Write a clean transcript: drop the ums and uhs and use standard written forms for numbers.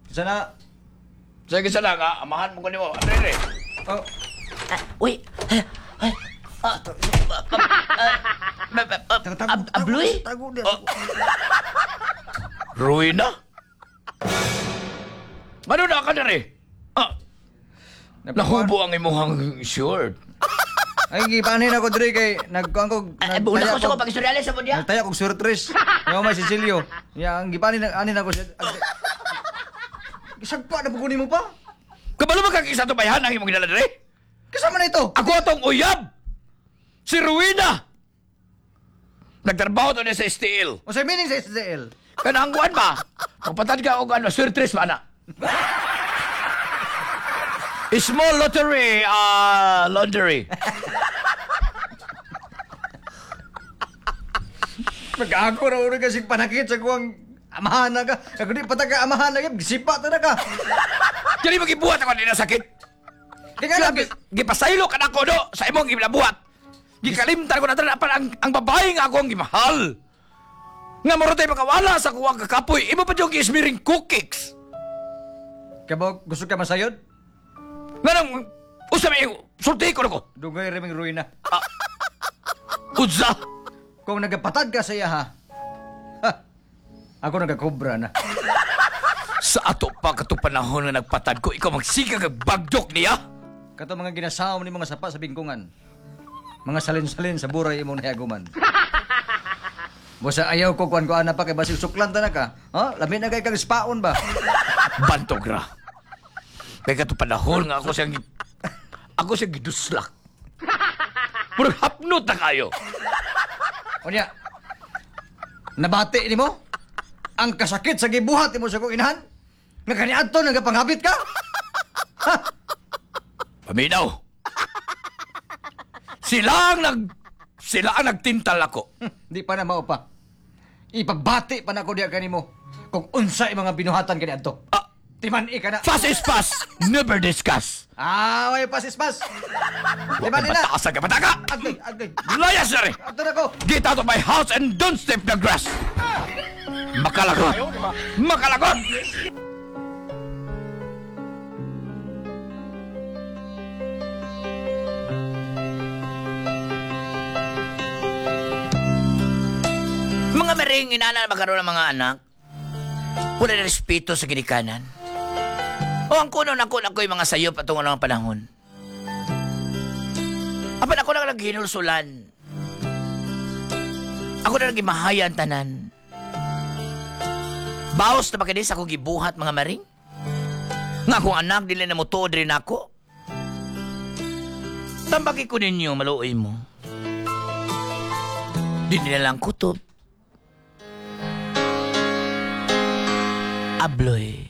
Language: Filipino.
Sana. Sige sana nga, amahan mo ko ni mo. Andre, Oh, Uy! Abloy? tago dia. Ruina? Ano na ka na rin? Nahubo ang imuhang short. Ay, gipanin ako diri kay nagkuan ko. Una ko sa ko pag-istoryales sa mo diya. Nagtaya kong surtres. Yung may Cecilio. Yang gipanin anin ako siya. Gisagpa na pugunin mo pa. Kabalo ba kang isa to bayan ang imong ginala rin? Kasama na ito. Ako atong uyab! Si Ruina! Nagtrabaho to niya sa steel. O sa meaning sa SDL. Kanangguan ba? Magpatad ka o ano, surtres ba na? Small lottery, laundry. Pag-ako na ulo kasi panakit sa kuwang amahan na ka. Ako di pataga amahan na ka. Gisipa ta na ka. Dili magibuhat ako din na sakit. Kaya nga, Gipasaylo ka na ko do sa imong ginabuhat. Gikalimtan ko na talaga ang babae nga akong gimahal. Nga maro tayo makawala sa kuwang kakapoy. Imo pa yung ismiring cookies. Kabog, gusto ka masayod? Nga nang, usa may sulti ko na ko. Dugay reming ruina. Udsa. Kung nagapatad ka sa iya ha, ako nagakobra na. Sa ato pa kato panahon na nagpatad ko, ikaw magsiga kag bagdok niya. Kato mga ginasaom ni mga sapa sa bingkungan. Mga salin-salin sa buray imong nayaguman. Busa ayaw ko kuan na pa kay basig suklan ta na ka. Ha? Lamin na kay kag spaon ba? Bantog ra. Kaya kato panahon nga ako siyang giduslak. Murag hapnot na kayo. Unya. Nabati nimo? Ang kasakit sa gibuhat nimo sa kong inahan? Nga kaniadto nagapanghabit ka? Ha? Paminaw. Sila ang nagtintal ako. Di pa na mao pa. Ipabati pa na ko diya kanimo kung unsa mga binuhatan kaniadto. Timan ka na. Fast is fast, never discuss. Way pas. Timan na. Mataasan ka, mataka! Agay. Layas na rin! Ato na ko. Get out of my house and don't step the grass! Makalagot! Makalagot! Mga maring inana na magkaroon ng mga anak, wala na respeto sa ginikanan. O ang kuno na kuno ko yung mga sayop at tungo ng panahon. Apan ako lang naghinulsulan. Ako na nagimahayan tanan. Baos na makinis ako gibuhat mga maring. Nga akong anak, dili na mo tuod rin ako. Tambaki ko ninyo, maluoy mo. Di nila lang kutob. Abloy.